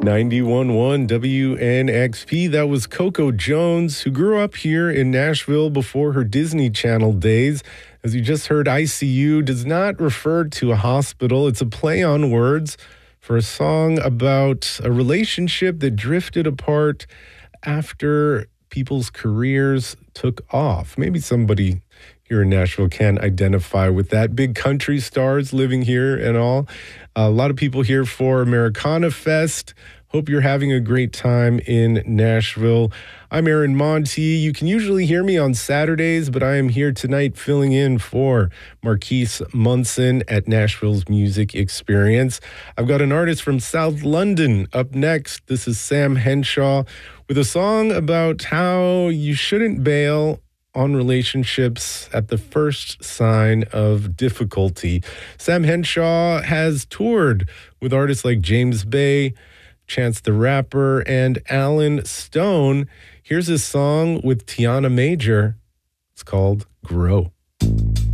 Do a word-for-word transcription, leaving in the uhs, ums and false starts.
ninety-one point one W N X P. That was Coco Jones, who grew up here in Nashville before her Disney Channel days. As you just heard, I C U does not refer to a hospital. It's a play on words for a song about a relationship that drifted apart after people's careers took off. Maybe somebody here in Nashville can identify with that. Big country stars living here and all. A lot of people here for Americana Fest. Hope you're having a great time in Nashville. I'm Aaron Monty. You can usually hear me on Saturdays, but I am here tonight filling in for Marquise Munson at Nashville's Music Experience. I've got an artist from South London up next. This is Sam Henshaw with a song about how you shouldn't bail on relationships at the first sign of difficulty. Sam Henshaw has toured with artists like James Bay, Chance the Rapper, and Alan Stone. Here's his song with Tiana Major. It's called Grow.